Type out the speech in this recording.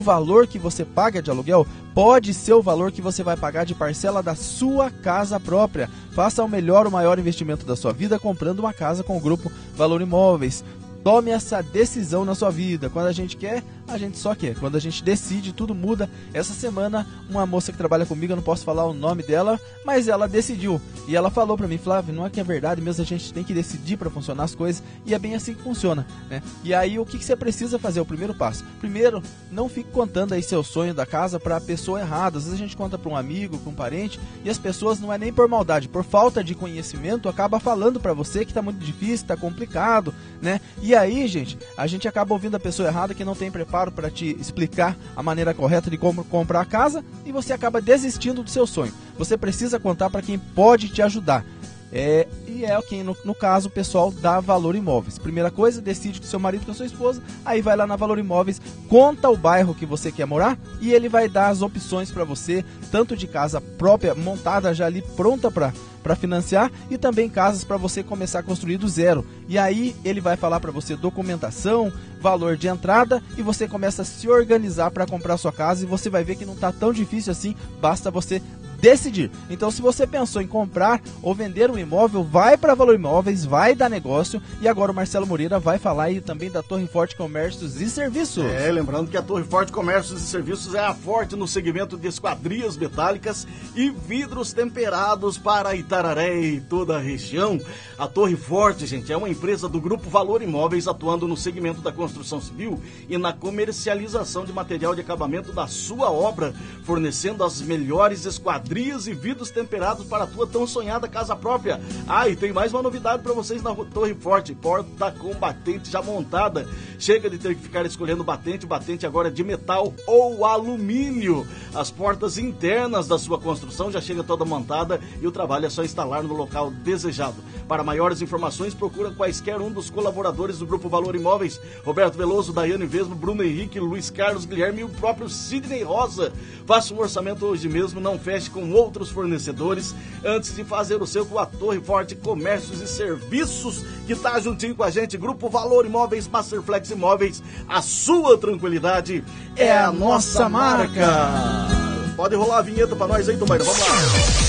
O valor que você paga de aluguel pode ser o valor que você vai pagar de parcela da sua casa própria. Faça o melhor, o maior investimento da sua vida comprando uma casa com o Grupo Valor Imóveis. Tome essa decisão na sua vida. Quando a gente quer, a gente só quer. Quando a gente decide, tudo muda. Essa semana, uma moça que trabalha comigo, eu não posso falar o nome dela, mas ela decidiu. E ela falou pra mim, Flávio, não é que é verdade mesmo, a gente tem que decidir pra funcionar as coisas. E é bem assim que funciona, né? E aí, o que você precisa fazer? O primeiro passo. Primeiro, não fique contando aí seu sonho da casa pra pessoa errada. Às vezes a gente conta pra um amigo, pra um parente, e as pessoas não é nem por maldade, por falta de conhecimento, acaba falando pra você que tá muito difícil, tá complicado, né? E aí, gente, a gente acaba ouvindo a pessoa errada que não tem preparo para te explicar a maneira correta de como comprar a casa e você acaba desistindo do seu sonho. Você precisa contar para quem pode te ajudar. E é quem, no caso, o pessoal da Valor Imóveis. Primeira coisa, decide com seu marido, com a sua esposa, aí vai lá na Valor Imóveis, conta o bairro que você quer morar e ele vai dar as opções para você, tanto de casa própria, montada já ali, pronta para financiar, e também casas para você começar a construir do zero. E aí ele vai falar para você documentação, valor de entrada, e você começa a se organizar para comprar sua casa e você vai ver que não está tão difícil assim, basta você decidir. Então, se você pensou em comprar ou vender um imóvel, vai para Valor Imóveis, vai dar negócio. E agora o Marcelo Moreira vai falar aí também da Torre Forte Comércios e Serviços. Lembrando que a Torre Forte Comércios e Serviços é a forte no segmento de esquadrias metálicas e vidros temperados para Itararé e toda a região. A Torre Forte, gente, é uma empresa do Grupo Valor Imóveis atuando no segmento da construção civil e na comercialização de material de acabamento da sua obra, fornecendo as melhores esquadrias e vidros temperados para a tua tão sonhada casa própria. E tem mais uma novidade para vocês na Torre Forte: porta com batente já montada. Chega de ter que ficar escolhendo batente. O batente agora é de metal ou alumínio. As portas internas da sua construção já chega toda montada e o trabalho é só instalar no local desejado. Para maiores informações, procura quaisquer um dos colaboradores do Grupo Valor Imóveis: Roberto Veloso, Daiane Vesmo, Bruno Henrique, Luiz Carlos, Guilherme e o próprio Sidney Rosa. Faça um orçamento hoje mesmo, não feche com outros fornecedores antes de fazer o seu com a Torre Forte Comércios e Serviços, que tá juntinho com a gente. Grupo Valor Imóveis, Masterflex Imóveis, a sua tranquilidade é a nossa marca. Pode rolar a vinheta pra nós aí, Tombaira, vamos lá.